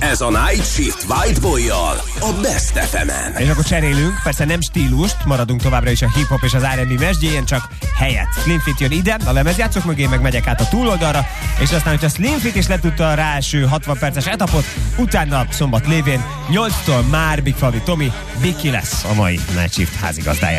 Ez a Night Shift White Boy-jal a Best FM-en. És akkor cserélünk, persze nem stílust, maradunk továbbra is a hip-hop és az R&B mesdjén, csak helyet. Slim Fit jön ide, a lemezjátszók mögé, meg megyek át a túloldalra, és aztán, hogyha Slim Fit is letudta a ráeső 60 perces etapot, utána szombat lévén 8-tól már Big Favi Tomi, Biki lesz a mai Night Shift házigazdája.